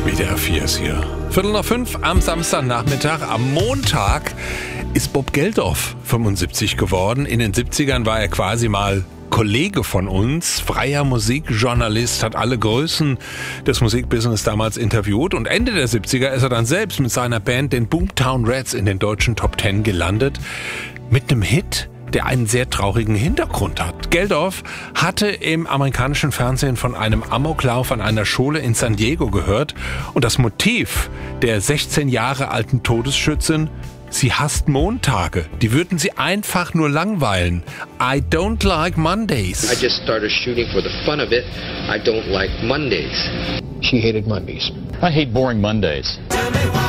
WDR 4 ist hier. 4:45 am Samstagnachmittag. Am Montag ist Bob Geldof 75 geworden. In den 70ern war er quasi mal Kollege von uns, freier Musikjournalist, hat alle Größen des Musikbusiness damals interviewt. Und Ende der 70er ist er dann selbst mit seiner Band, den Boomtown Rats, in den deutschen Top 10 gelandet. Mit einem Hit, der einen sehr traurigen Hintergrund hat. Geldof hatte im amerikanischen Fernsehen von einem Amoklauf an einer Schule in San Diego gehört. Und das Motiv der 16 Jahre alten Todesschützin: sie hasst Montage. Die würden sie einfach nur langweilen. I don't like Mondays. I just started shooting for the fun of it. I don't like Mondays. She hated Mondays. I hate boring Mondays.